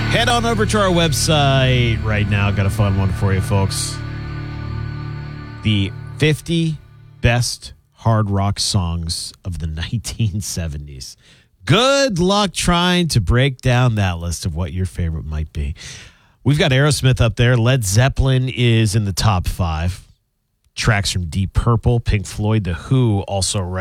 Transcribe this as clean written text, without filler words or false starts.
Head on over to our website right now. Got a fun one for you, folks. The 50 best hard rock songs of the 1970s. Good luck trying to break down that list of what your favorite might be. We've got Aerosmith up there. Led Zeppelin is in the top 5. Tracks from Deep Purple, Pink Floyd, The Who also